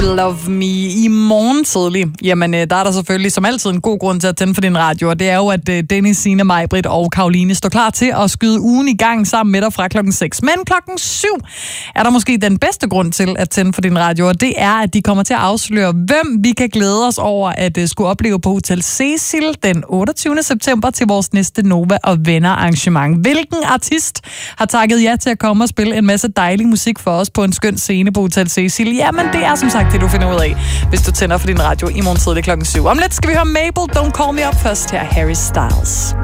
Love Me i morgen tidlig. Jamen, der er der selvfølgelig som altid en god grund til at tænde for din radio, og det er jo, at Dennis, Signe, Majbrit og Karoline står klar til at skyde ugen i gang sammen med dig fra klokken 6. Men klokken 7 er der måske den bedste grund til at tænde for din radio, og det er, at de kommer til at afsløre, hvem vi kan glæde os over at skulle opleve på Hotel Cecil den 28. september til vores næste Nova og Venner arrangement. Hvilken artist har takket ja til at komme og spille en masse dejlig musik for os på en skøn scene på Hotel Cecil? Jamen, det er som sagt det, du finder ud af, hvis du tænder for din radio i morgen tidlig klokken 7. Om lidt skal vi høre Mabel, Don't Call Me Up. Først her Harry Styles.